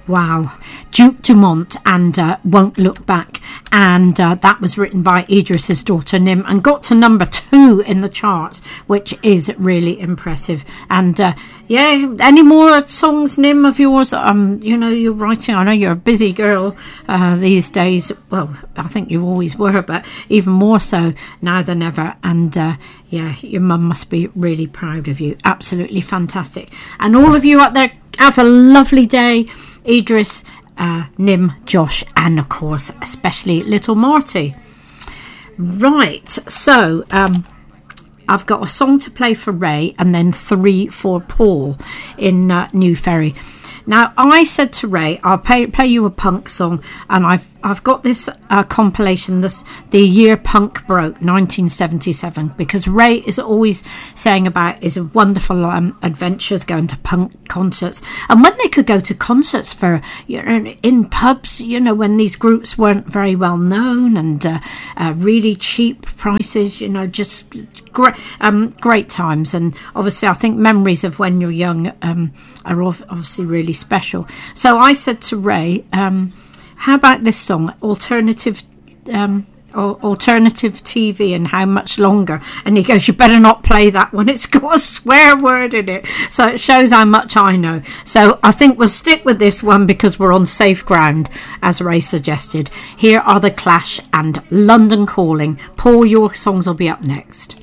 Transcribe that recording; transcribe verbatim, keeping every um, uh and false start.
Wow, Duke Dumont and uh, Won't Look Back, and uh, that was written by Idris's daughter Nim and got to number two in the charts, which is really impressive. And uh, yeah, any more songs, Nim, of yours? Um, you know, you're writing. I know you're a busy girl uh, these days. Well, I think you always were, but even more so now than ever. And uh, yeah, your mum must be really proud of you. Absolutely fantastic. And all of you out there, have a lovely day. Idris, uh, Nim, Josh, and of course, especially little Marty. Right, so um, I've got a song to play for Ray and then three for Paul in uh, New Ferry. Now, I said to Ray, I'll play, play you a punk song, and I've I've got this uh, compilation, this the year punk broke, nineteen seventy-seven, because Ray is always saying about his wonderful um, adventures going to punk concerts, and when they could go to concerts for, you know, in pubs, you know, when these groups weren't very well known, and uh, uh, really cheap prices, you know, just great um, great times. And obviously I think memories of when you're young um, are obviously really special. So I said to Ray, um, how about this song, Alternative um, Alternative T V, and How Much Longer? And he goes, you better not play that one, it's got a swear word in it. So it shows how much I know. So I think we'll stick with this one because we're on safe ground, as Ray suggested. Here are The Clash and London Calling. Paul, your songs will be up next.